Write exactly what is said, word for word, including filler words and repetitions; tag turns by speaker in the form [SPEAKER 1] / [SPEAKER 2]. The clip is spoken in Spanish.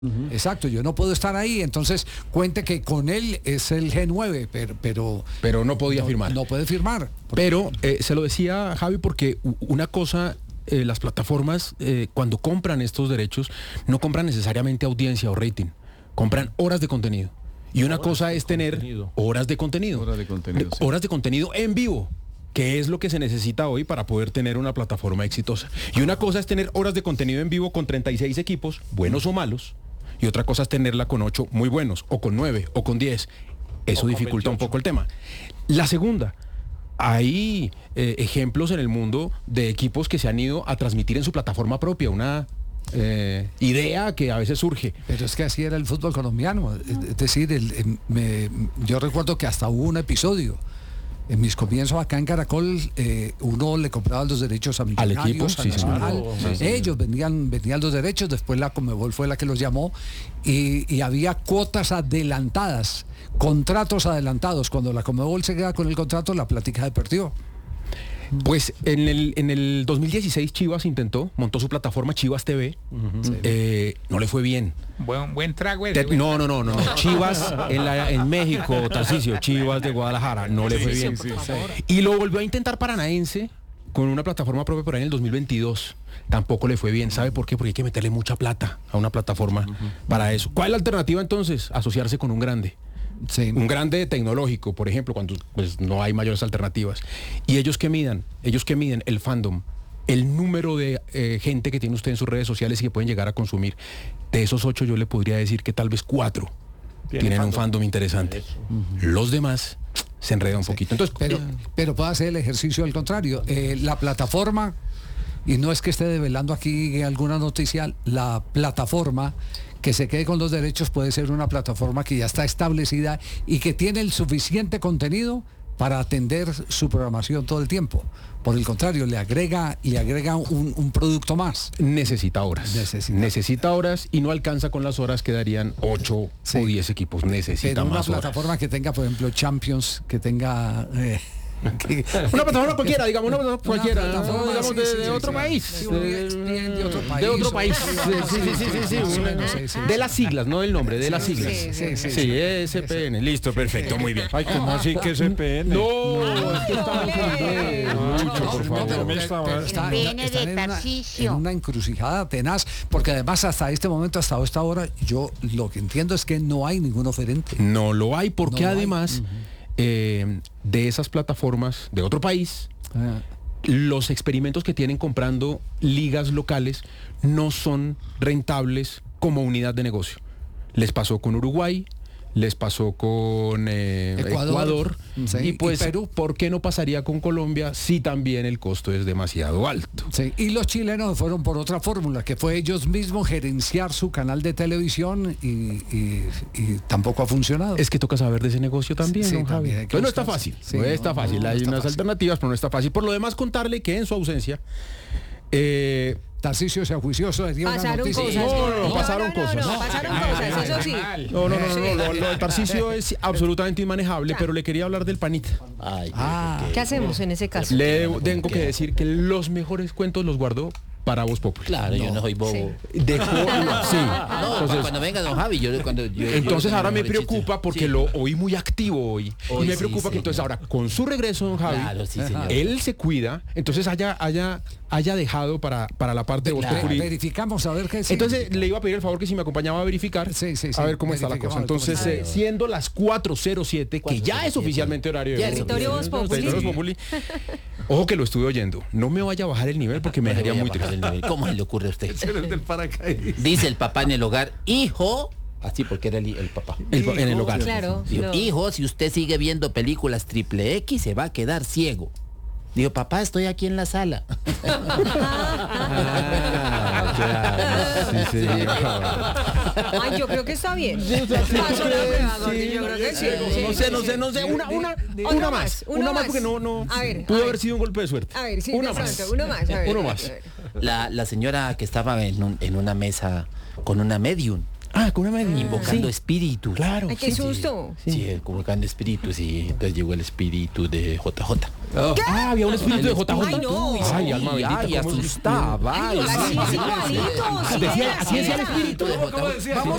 [SPEAKER 1] Uh-huh. Exacto, yo no puedo estar ahí, entonces cuente que con él es el G nueve, pero pero,
[SPEAKER 2] pero no podía
[SPEAKER 1] no,
[SPEAKER 2] firmar.
[SPEAKER 1] No puede firmar.
[SPEAKER 2] Pero eh, se lo decía Javi porque una cosa, eh, las plataformas eh, cuando compran estos derechos no compran necesariamente audiencia o rating, compran horas de contenido. Y una
[SPEAKER 3] horas
[SPEAKER 2] cosa es tener
[SPEAKER 3] contenido.
[SPEAKER 2] horas de contenido.
[SPEAKER 3] Horas de contenido, sí.
[SPEAKER 2] Horas de contenido en vivo, que es lo que se necesita hoy para poder tener una plataforma exitosa. Y una cosa es tener horas de contenido en vivo con treinta y seis equipos, buenos o malos, y otra cosa es tenerla con ocho muy buenos, o con nueve, o con diez. Eso dificulta un poco el tema. La segunda, hay eh, ejemplos en el mundo de equipos que se han ido a transmitir en su plataforma propia, una eh, idea que a veces surge.
[SPEAKER 1] Pero es que así era el fútbol colombiano. Es decir, el, el, me, yo recuerdo que hasta hubo un episodio. En mis comienzos acá en Caracol, eh, uno le compraba los derechos a Millonarios,
[SPEAKER 2] al equipo,
[SPEAKER 1] a
[SPEAKER 2] sí,
[SPEAKER 1] Nacional.
[SPEAKER 2] Claro, sí,
[SPEAKER 1] Ellos
[SPEAKER 2] sí.
[SPEAKER 1] vendían, vendían los derechos, después la Conmebol fue la que los llamó y, y había cuotas adelantadas, contratos adelantados. Cuando la Conmebol se queda con el contrato, la plática se perdió.
[SPEAKER 2] Pues en el, en el dos mil dieciséis Chivas intentó, montó su plataforma Chivas T V, uh-huh. sí. eh, no le fue bien.
[SPEAKER 4] Buen, buen trago.
[SPEAKER 2] Te, buen no, no, no, no, no. Chivas en, la, en México, Tarcisio, Chivas de Guadalajara, no le fue bien. Sí, sí, sí. Y lo volvió a intentar Paranaense con una plataforma propia por ahí en el dos mil veintidós. Tampoco le fue bien. ¿Sabe por qué? Porque hay que meterle mucha plata a una plataforma uh-huh. para eso. ¿Cuál es la alternativa entonces? Asociarse con un grande. Sí. Un grande tecnológico, por ejemplo, cuando pues, no hay mayores alternativas. Y ellos que midan, ellos que miden el fandom, el número de eh, gente que tiene usted en sus redes sociales y que pueden llegar a consumir. De esos ocho yo le podría decir que tal vez cuatro tienen fandom? un fandom interesante. Uh-huh. Los demás se enredan un sí. poquito. Entonces,
[SPEAKER 1] pero, pero puede hacer el ejercicio al contrario. Eh, la plataforma, y no es que esté develando aquí alguna noticia, la plataforma que se quede con los derechos puede ser una plataforma que ya está establecida y que tiene el suficiente contenido para atender su programación todo el tiempo. Por el contrario, le agrega, le agrega un, un producto más.
[SPEAKER 2] Necesita horas. Necesita. Necesita horas y no alcanza con las horas que darían ocho sí. o diez equipos. Necesita
[SPEAKER 1] Pero
[SPEAKER 2] más
[SPEAKER 1] una plataforma
[SPEAKER 2] horas.
[SPEAKER 1] que tenga, por ejemplo, Champions, que tenga... Eh,
[SPEAKER 2] Que, una plataforma cualquiera, digamos, una plataforma cualquiera, una plataforma, digamos,
[SPEAKER 1] sí,
[SPEAKER 2] de,
[SPEAKER 1] sí,
[SPEAKER 2] de,
[SPEAKER 1] sí,
[SPEAKER 2] otro
[SPEAKER 1] sí,
[SPEAKER 2] país,
[SPEAKER 1] sí,
[SPEAKER 2] de,
[SPEAKER 1] de otro país.
[SPEAKER 2] De otro país. Sí, sí, sí, sí, sí, sí, sí. De las siglas, no del nombre, de las siglas.
[SPEAKER 1] Sí, sí, sí.
[SPEAKER 2] Sí, S P N. Listo, perfecto, muy bien.
[SPEAKER 3] Ay, ¿cómo así que S P N?
[SPEAKER 2] No, es que estaba mucho, por favor.
[SPEAKER 1] Están en una, en una encrucijada tenaz, porque además hasta este momento, hasta esta hora, yo lo que entiendo es que no hay ningún oferente.
[SPEAKER 2] No lo hay, porque además... Eh, de esas plataformas de otro país, ah. los experimentos que tienen comprando ligas locales no son rentables como unidad de negocio. Les pasó con Uruguay, les pasó con eh, Ecuador, Ecuador sí, y pues y Perú. ¿Por qué no pasaría con Colombia si también el costo es demasiado alto?
[SPEAKER 1] Sí, y los chilenos fueron por otra fórmula, que fue ellos mismos gerenciar su canal de televisión y, y, y tampoco ha funcionado.
[SPEAKER 2] Es que toca saber de ese negocio también, sí, ¿no, Javi? Pues no está fácil, sí, no está no, fácil, no, hay no unas fácil. alternativas, pero no está fácil. Por lo demás, contarle que en su ausencia... Eh,
[SPEAKER 1] Tarcisio sea juicioso, de
[SPEAKER 5] pasaron cosas.
[SPEAKER 2] No, no, no, pasaron
[SPEAKER 5] no, no,
[SPEAKER 2] cosas.
[SPEAKER 5] No, no, pasaron cosas, eso sí.
[SPEAKER 2] No, no, no, no, no, lo, lo de Tarcisio es absolutamente inmanejable, pero le quería hablar del panita.
[SPEAKER 5] Ay, ah, ¿qué hacemos en ese caso?
[SPEAKER 2] Le tengo que decir que los mejores cuentos los guardó para Voz Populi.
[SPEAKER 6] Claro, no. yo no soy bobo.
[SPEAKER 2] Sí. Dejó, sí.
[SPEAKER 6] No, entonces, cuando venga don Javi, yo cuando yo,
[SPEAKER 2] Entonces
[SPEAKER 6] yo
[SPEAKER 2] ahora me preocupa porque sí. lo oí muy activo hoy. hoy y me preocupa sí, que entonces ahora con su regreso don Javi,
[SPEAKER 6] claro, sí,
[SPEAKER 2] él se cuida, entonces haya haya haya dejado para para la parte de Voz
[SPEAKER 1] claro,
[SPEAKER 2] Populi.
[SPEAKER 1] Verificamos a ver qué es.
[SPEAKER 2] Entonces le iba a pedir el favor que si me acompañaba a verificar, sí, sí, sí. a ver cómo está la cosa. Entonces, eh, siendo las cuatro cero siete, que ya es oficialmente horario de
[SPEAKER 5] Territorio Voz
[SPEAKER 2] Populi. Ojo que lo estuve oyendo. No me vaya a bajar el nivel porque me dejaría muy triste.
[SPEAKER 6] ¿Cómo se le ocurre a usted?
[SPEAKER 3] Del
[SPEAKER 6] Dice el papá en el hogar, hijo, así porque era el, el papá.
[SPEAKER 2] El, en el hogar.
[SPEAKER 5] Claro.
[SPEAKER 6] Dijo,
[SPEAKER 5] no.
[SPEAKER 6] hijo, si usted sigue viendo películas triple X, se va a quedar ciego. Digo, papá, estoy aquí en la sala.
[SPEAKER 2] Ah, claro. Sí, sí.
[SPEAKER 5] Ay, yo creo que está bien.
[SPEAKER 2] Yo creo que sí. No sé, no sé, no sé. Una, una, una más. Una más porque no, no.
[SPEAKER 5] A ver,
[SPEAKER 2] pudo haber sido un golpe de suerte.
[SPEAKER 5] A ver, sí,
[SPEAKER 2] una
[SPEAKER 5] de
[SPEAKER 2] más.
[SPEAKER 5] pronto, uno más. A ver,
[SPEAKER 2] uno
[SPEAKER 5] a ver,
[SPEAKER 2] más.
[SPEAKER 5] a ver.
[SPEAKER 6] La, la señora que estaba en, un, en una mesa con una medium.
[SPEAKER 2] Ah, con una medida.
[SPEAKER 6] Invocando
[SPEAKER 2] Sí.
[SPEAKER 6] espíritus.
[SPEAKER 2] Claro.
[SPEAKER 5] Ay, qué
[SPEAKER 6] Sí,
[SPEAKER 5] susto.
[SPEAKER 6] Sí, eh, invocando espíritus y entonces llegó el espíritu de J J.
[SPEAKER 2] Ah, había un espíritu de J J.
[SPEAKER 5] Ay, no.
[SPEAKER 2] Ay, alma bendita.
[SPEAKER 6] Ay,
[SPEAKER 2] ¿cómo se-
[SPEAKER 6] asustaba.
[SPEAKER 5] Ay,
[SPEAKER 6] Ay,
[SPEAKER 5] así es igualito. sí
[SPEAKER 2] Decía-
[SPEAKER 5] era,
[SPEAKER 2] así
[SPEAKER 5] sí
[SPEAKER 2] decía el
[SPEAKER 5] era.
[SPEAKER 2] espíritu de J J.
[SPEAKER 1] ¿Cómo decía?
[SPEAKER 2] Vamos